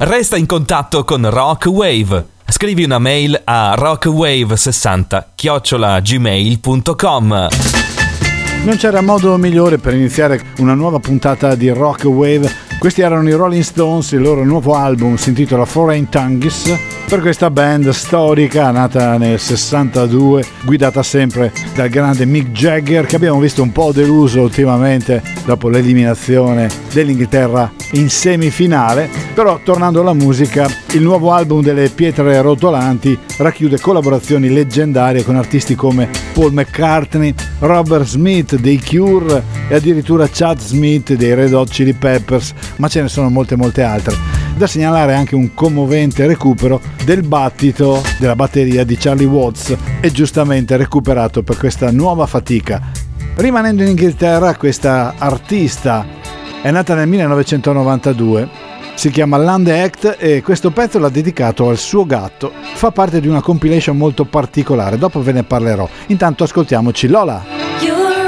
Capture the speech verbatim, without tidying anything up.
Resta in contatto con Rock Wave. Scrivi una mail a rockwave sessanta chiocciola gmail punto com. Non c'era modo migliore per iniziare una nuova puntata di Rock Wave. Questi erano i Rolling Stones, il loro nuovo album si intitola Foreign Tongues, per questa band storica nata nel sessantadue, guidata sempre dal grande Mick Jagger, che abbiamo visto un po' deluso ultimamente dopo l'eliminazione dell'Inghilterra in semifinale. Però tornando alla musica, il nuovo album delle Pietre Rotolanti racchiude collaborazioni leggendarie con artisti come Paul McCartney, Robert Smith dei Cure e addirittura Chad Smith dei Red Hot Chili Peppers, ma ce ne sono molte molte altre. Da segnalare anche un commovente recupero del battito della batteria di Charlie Watts, e giustamente recuperato per questa nuova fatica. Rimanendo in Inghilterra, questa artista è nata nel millenovecentonovantadue, si chiama Lande Act e questo pezzo l'ha dedicato al suo gatto. Fa parte di una compilation molto particolare, dopo ve ne parlerò. Intanto ascoltiamoci Lola.